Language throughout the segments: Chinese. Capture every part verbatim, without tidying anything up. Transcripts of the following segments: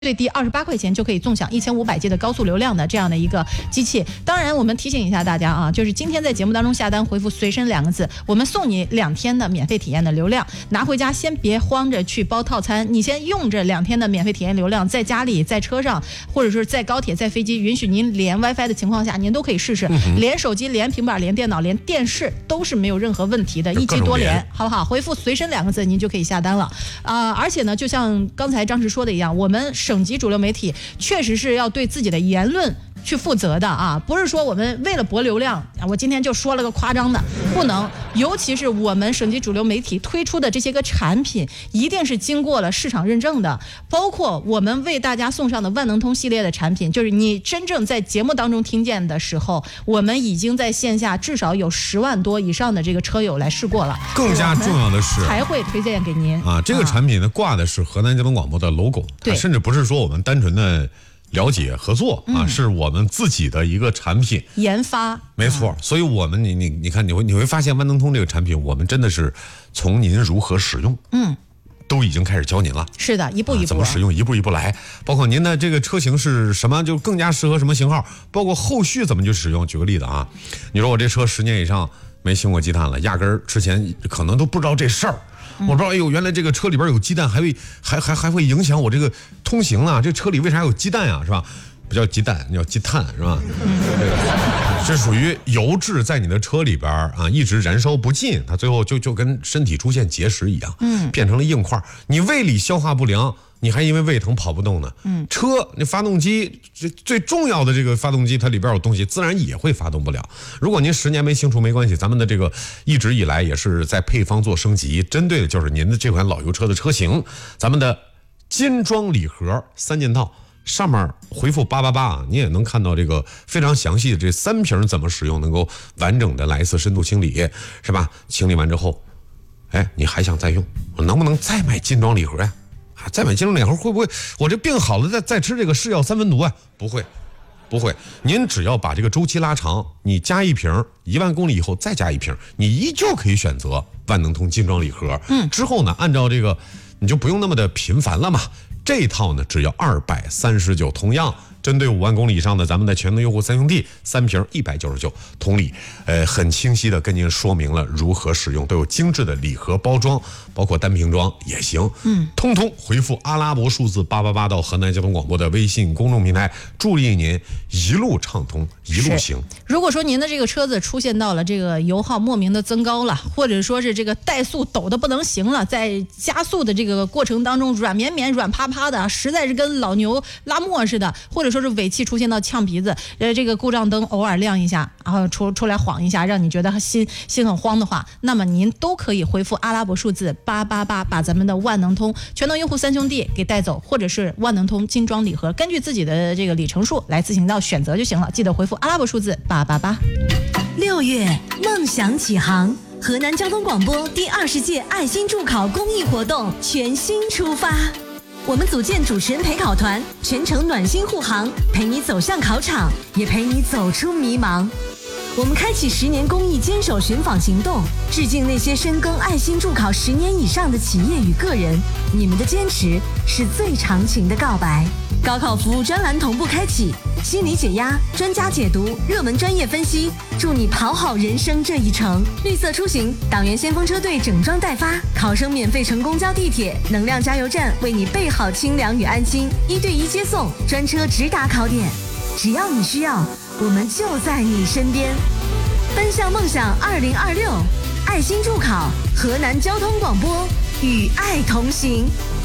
最低二十八块钱就可以纵享一千五百 G 的高速流量的这样的一个机器。当然我们提醒一下大家啊，就是今天在节目当中下单回复随身两个字，我们送你两天的免费体验的流量，拿回家先别慌着去包套餐，你先用这两天的免费体验流量，在家里在车上或者是在高铁在飞机允许您连 WiFi 的情况下，您都可以试试，连手机连平板连电脑连电视都是没有任何问题的，一机多连，好不好？回复随身两个字您就可以下单了啊、呃！而且呢，就像刚才张弛说的一样，我们省级主流媒体确实是要对自己的言论去负责的啊，不是说我们为了博流量啊，我今天就说了个夸张的，不能。尤其是我们省级主流媒体推出的这些个产品，一定是经过了市场认证的，包括我们为大家送上的万能通系列的产品，就是你真正在节目当中听见的时候，我们已经在线下至少有十万多以上的这个车友来试过了。 更加重要的是才会推荐给您啊，这个产品呢挂的是河南交通广播的 logo， 对， 甚至不是说我们单纯的了解合作啊、嗯，是我们自己的一个产品研发， 没错。嗯、所以我们你你你看你会你会发现万能通这个产品，我们真的是从您如何使用，嗯，都已经开始教您了。 是的，一步一步、啊、 怎么使用，一步一步来。包括您的这个车型是什么，就更加适合什么型号，包括后续怎么去使用。举个例子啊，你说我这车十年以上没清过积碳了，压根儿之前可能都不知道这事儿。我不知道，哎呦，原来这个车里边有鸡蛋，还会还还还会影响我这个通行啊！这车里为啥有鸡蛋呀、啊？是吧？不叫鸡蛋，叫积碳，是吧？这属于油质在你的车里边啊，一直燃烧不尽，它最后就就跟身体出现结石一样，嗯，变成了硬块。你胃里消化不良，你还因为胃疼跑不动呢。嗯，车那发动机最最重要的这个发动机，它里边有东西，自然也会发动不了。如果您十年没清除没关系，咱们的这个一直以来也是在配方做升级，针对的就是您的这款老油车的车型。咱们的金装礼盒三件套。上面回复八八八啊，你也能看到这个非常详细的这三瓶怎么使用，能够完整的来一次深度清理，是吧？清理完之后，哎，你还想再用，我能不能再买金装礼盒呀？啊，再买金装礼盒会不会我这病好了再再吃这个是药三分毒啊？不会，不会。您只要把这个周期拉长，你加一瓶，一万公里以后再加一瓶，你依旧可以选择万能通金装礼盒。嗯，之后呢，按照这个你就不用那么的频繁了嘛。这一套呢只要二百三十九，同样针对五万公里以上的咱们的全能用户三兄弟，三瓶一百九十九。同理，呃，很清晰的跟您说明了如何使用，都有精致的礼盒包装，包括单瓶装也行。嗯，通通回复阿拉伯数字八八八到河南交通广播的微信公众平台，助力您一路畅通，一路行。 如果说您的这个车子出现到了这个油耗莫名的增高了，或者说是这个怠速抖得不能行了，在加速的这个过程当中软绵绵、软趴趴的，实在是跟老牛拉磨似的，或者说是尾气出现到呛鼻子，呃，这个故障灯偶尔亮一下，然后出出来晃一下，让你觉得心心很慌的话，那么您都可以回复阿拉伯数字八八八，把咱们的万能通全能用户三兄弟给带走，或者是万能通精装礼盒，根据自己的这个里程数来自行到选择就行了。记得回复阿拉伯数字八八八。 六月，梦想启航，河南交通广播第二十届爱心助考公益活动全新出发。我们组建主持人陪考团，全程暖心护航，陪你走向考场，也陪你走出迷茫。我们开启十年公益坚守寻访行动，致敬那些深耕爱心助考十年以上的企业与个人，你们的坚持是最长情的告白。高考服务专栏同步开启，心理解压、专家解读、热门专业分析，助你跑好人生这一程。绿色出行，党员先锋车队整装待发，考生免费乘公交地铁，能量加油站为你备好清凉与安心，一对一接送，专车直达考点。只要你需要，我们就在你身边。奔向梦想二零二六，爱心助考，河南交通广播与爱同行。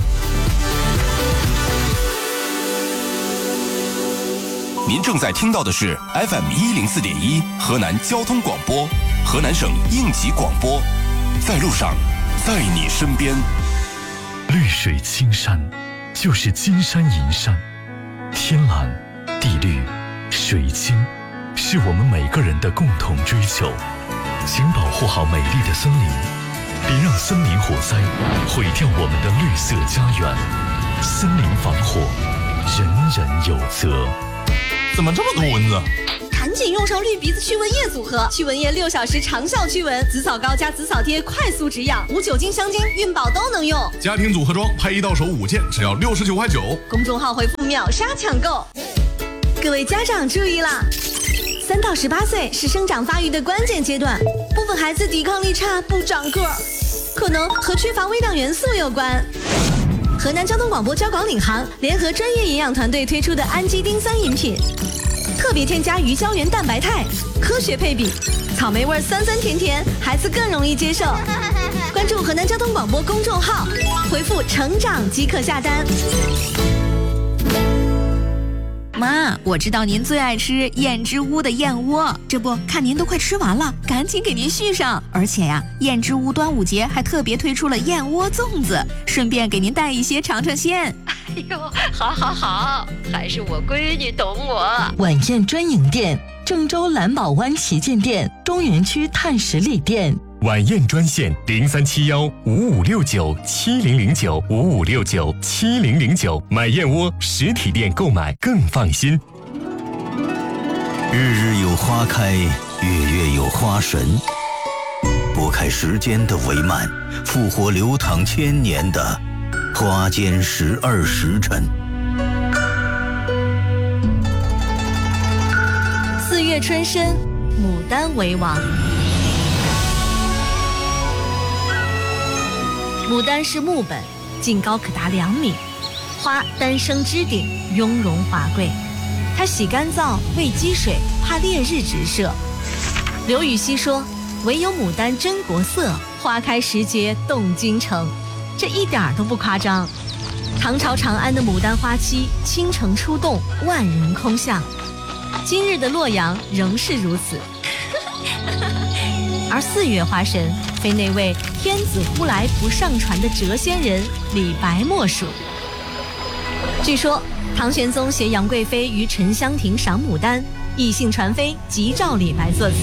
您正在听到的是 F M 一零四点一河南交通广播，河南省应急广播，在路上，在你身边。 绿水青山，就是金山银山，天蓝、地绿、水清，是我们每个人的共同追求。请保护好美丽的森林，别让森林火灾毁掉我们的绿色家园。森林防火，人人有责。 怎么这么多蚊子？ 它赶紧用上绿鼻子驱蚊液组合，驱蚊液六小时长效驱蚊，紫草膏加紫草贴快速止痒，无酒精、香精、孕宝都能用。 家庭组合装配一到手五件，只要六十九块九。 公众号回复秒杀抢购。各位家长注意啦！三到十八岁是生长发育的关键阶段，部分孩子抵抗力差，不长个儿，可能和缺乏微量元素有关。河南交通广播交广领航联合专业营养团队推出的氨基丁三饮品，特别添加鱼胶原蛋白肽，科学配比，草莓味酸酸甜甜，孩子更容易接受。关注河南交通广播公众号，回复成长即可下单。 妈，我知道您最爱吃燕之屋的燕窝，这不看您都快吃完了，赶紧给您续上。而且呀，燕之屋端午节还特别推出了燕窝粽子，顺便给您带一些尝尝鲜。 哎呦，好好好，还是我闺女懂我。 晚宴专营店：郑州蓝宝湾旗舰店、中原区碳十里店。 晚宴专线零三七幺五五六九七零零九五五六九七零零九，买燕窝实体店购买更放心。 日日有花开，月月有花神，拨开时间的帷幔，复活流淌千年的花间十二时辰。 四月春深，牡丹为王。牡丹是木本，茎高可达两米，花单生枝顶，雍容华贵。它喜干燥，畏积水，怕烈日直射。刘禹锡说：“唯有牡丹真国色，花开时节动京城。”这一点都不夸张。唐朝长安的牡丹花期，倾城出动，万人空巷。今日的洛阳仍是如此。而四月花神，非那位天子呼来不上船的谪仙人李白莫属。据说唐玄宗携杨贵妃于沉香亭赏牡丹，异兴传飞，急召李白作词。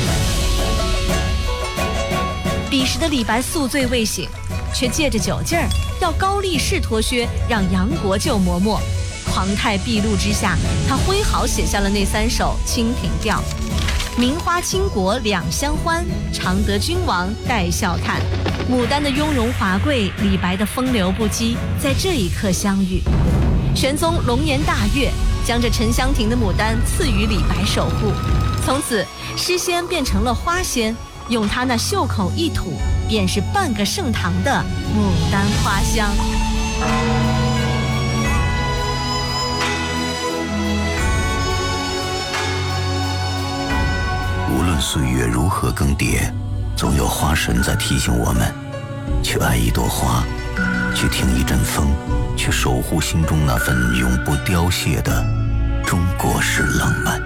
彼时的李白宿醉未醒，却借着酒劲儿要高力士脱靴，让杨国舅磨墨。狂态毕露之下，他挥毫写下了那三首《清平调》：名花倾国两相欢，常得君王带笑看。牡丹的雍容华贵，李白的风流不羁，在这一刻相遇。玄宗龙颜大悦，将这沉香亭的牡丹赐予李白守护。从此诗仙变成了花仙，用他那袖口一吐，便是半个盛唐的牡丹花香。 无论岁月如何更迭，总有花神在提醒我们，去爱一朵花，去听一阵风，去守护心中那份永不凋谢的中国式浪漫。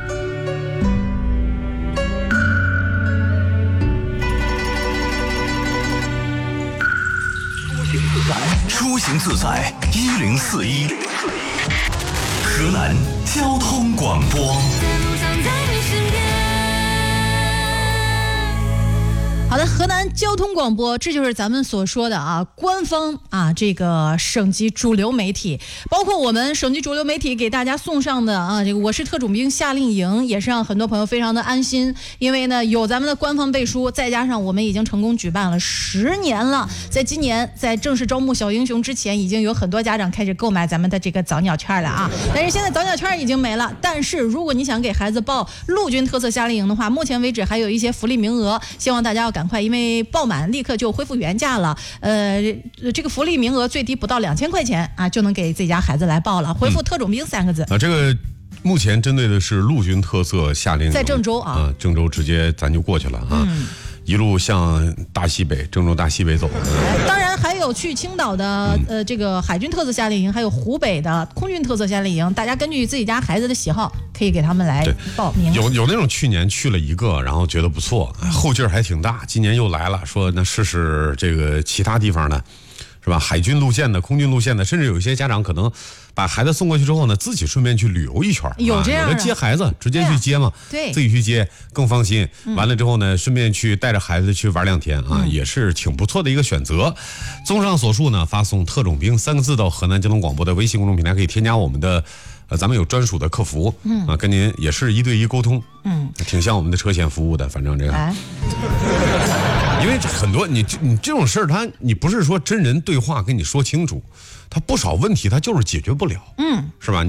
出行自在一零四一，河南交通广播。 好的，河南交通广播，这就是咱们所说的啊，官方啊，这个省级主流媒体，包括我们省级主流媒体给大家送上的啊，这个我是特种兵夏令营，也是让很多朋友非常的安心，因为呢有咱们的官方背书，再加上我们已经成功举办了十年了，在今年在正式招募小英雄之前，已经有很多家长开始购买咱们的这个早鸟券了啊，但是现在早鸟券已经没了，但是如果你想给孩子报陆军特色夏令营的话，目前为止还有一些福利名额，希望大家要赶快，因为报满立刻就恢复原价了。呃，这个福利名额最低不到两千块钱啊，就能给自己家孩子来报了。回复“特种兵”三个字。 啊，这个目前针对的是陆军特色夏令营， 在郑州啊， 啊，郑州直接咱就过去了啊。嗯，一路向大西北，郑州大西北走。 当然还有去青岛的呃这个海军特色夏令营，还有湖北的空军特色夏令营，大家根据自己家孩子的喜好，可以给他们来报名。 有有那种去年去了一个，然后觉得不错，后劲儿还挺大，今年又来了，说那试试这个其他地方的。是吧？海军路线的、空军路线的，甚至有一些家长可能把孩子送过去之后呢，自己顺便去旅游一圈。 有这样的， 有的接孩子直接去接嘛， 对， 自己去接更放心。完了之后呢，顺便去带着孩子去玩两天啊，也是挺不错的一个选择。综上所述呢，发送“特种兵”三个字到河南交通广播的微信公众平台，可以添加我们的呃，咱们有专属的客服，嗯啊，跟您也是一对一沟通，嗯，挺像我们的车险服务的，反正这个。哎因为很多你你这种事儿，他你不是说真人对话跟你说清楚，他不少问题他就是解决不了，嗯，是吧？